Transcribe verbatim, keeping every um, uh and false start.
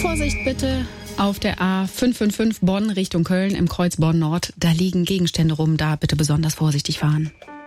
Vorsicht bitte auf der A fünf fünf fünf Bonn Richtung Köln im Kreuz Bonn Nord. Da liegen Gegenstände rum, da bitte besonders vorsichtig fahren.